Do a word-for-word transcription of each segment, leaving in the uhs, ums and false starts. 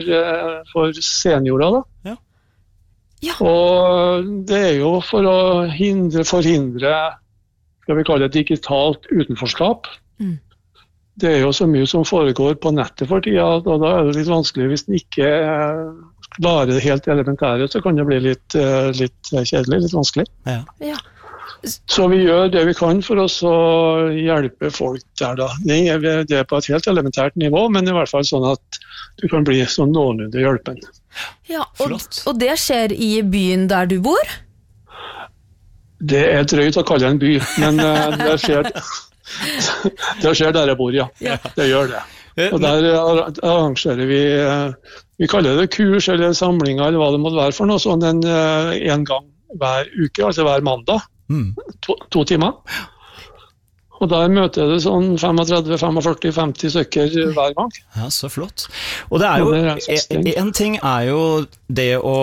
for seniorer da. Ja. Ja. Og det er jo for å hindre, forhindre, skal vi kalle det digitalt utenforskap. Mm. Det er jo så mye som foregår på nettet for tida, og da er det litt vanskelig hvis den ikke klarer det helt elementære, så kan det bli litt, litt kjedelig, litt vanskelig. Ja. Ja. Så vi gjør det vi kan for oss å hjelpe folk der da. Det er på et helt elementært nivå, men i hvert fall sånn at du kan bli sånn noenlunde hjelpen. Ja, og, Flott. og det skjer i byen der du bor? Det er drøyt å kalle det en by, men uh, det skjer det skjer der jeg bor, ja. Ja. Det gjør det. Og der arrangerer vi, uh, vi kaller det kurs eller samlinger eller hva det måtte være for noe, sånn en, uh, en gang hver uke, altså hver mandag. Mm. To, to timer. Og der møter det sånn trettifem, førtifem, femti stykker hver gang. Ja, så flott. Og det er jo, Og det er så en, en ting er jo det å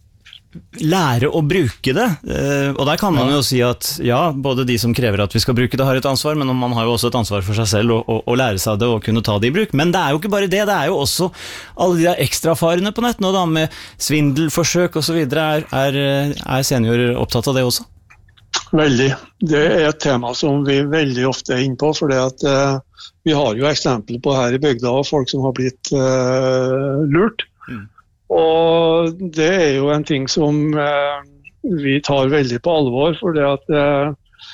lære å bruke det, eh, og der kan man jo si at ja, både de som krever at vi skal bruke det har et ansvar, men man har jo også et ansvar for seg selv å, å, å lære seg det og kunne ta det i bruk. Men det er jo ikke bare det, det er jo også alle de der ekstrafarene på nett nå da, med svindelforsøk og så videre. Er, er, er seniorer opptatt av det også? Veldig. Det er et tema som vi veldig ofte er inne på, for det at uh, vi har jo eksempler på her i bygda av folk som har blitt uh, lurt. Mm. Og det er jo en ting som uh, vi tar veldig på alvor, for det at uh,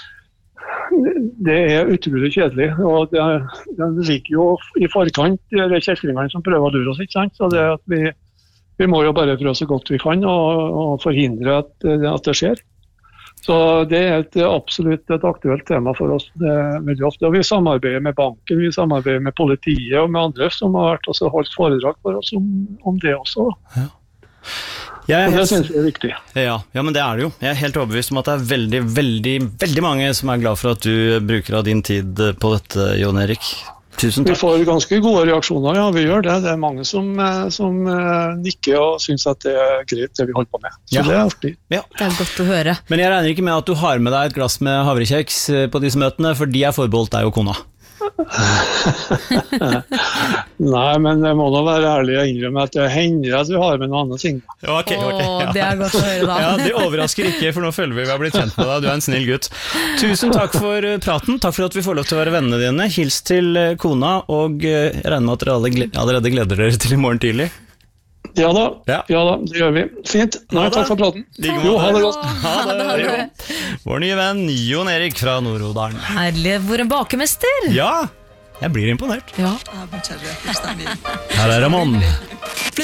det er utrolig kjedelig, og det, det ligger jo i forkant, det er kjeltringene som prøver å lure oss, ikke sant? Så det at vi, vi må jo bare prøve så godt vi kan og, og forhindre at, at det skjer. Så det er et, absolutt et aktuelt tema for oss det er veldig ofte. Og vi samarbeider med banken, vi samarbeider med politiet og med andre som har vært også holdt foredrag for oss om, om det også. Ja. Jeg er Og det helt, synes jeg er viktig. ja, ja, men det er det jo. Jeg er helt overbevist om at det er veldig, veldig, veldig mange som er glad for at du bruker av din tid på dette, Jon Erik. Tusen Vi takk. får ganske gode reaksjoner, ja, vi gjør det. Det er mange som, eh, som eh, nikker og synes at det er greit det vi holder på med. Så Ja. det er artig. Ja. Det er godt å høre. Men jeg regner ikke med at du har med deg et glass med havrekjeks på disse møtene, for de er forbeholdt deg og kona. Nei, men jeg må da være ærlig og innrømme at det hender at vi har med noen andre ting. Ja, ok, ok. Åh, Ja. det er godt å høre da. Ja, det overrasker ikke, for nå føler vi vi har blitt kjent med deg. Du er en snill gutt. Tusen takk for eh, praten. Takk for at vi får lov til å være vennene dine. Hils til eh, kona, og eh, jeg regner med at dere alle gle- allerede gleder dere til i morgen tidlig. Ja da, Ja. ja da, det gjør vi. Fint. Nei, Ha det. takk for praten. Like Jo, måte. ha det godt. Ha det. Ha det. Vår nye venn Jon Erik fra Nord-Odalen. Herlig, hvor en bakemester. Ja, jeg blir imponert. Ja. Her er Ramon.